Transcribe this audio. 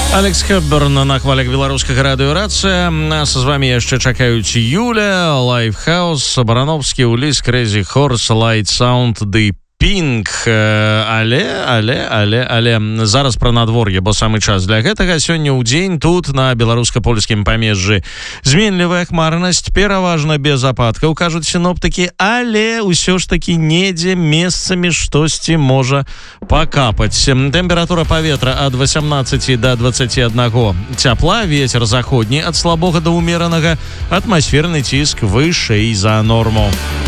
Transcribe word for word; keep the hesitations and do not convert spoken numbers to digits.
Алекс Хепберн на хвалях беларускага радыёрацыя. Нас з вами яшчэ чакаюць Юля, Лайфхаус, Барановскі, Улис, Crazy Horse, Light Sound, The Pink. Але, але, але, але зараз пра надвор'е, бо самы час для гэтага. Сёння ў дзень тут на беларуска-польскім памежжы зменлівая хмарнасць, пераважна без ападкаў, кажуць сіноптыкі, але ўсё ж такі недзе месцамі штосьці можа пакапаць. Тэмпература паветра ад васямнаццаці да дваццаці аднаго цяпла, вецер заходні ад слабога да ўмеранага, атмасферны ціск вышэй за норму.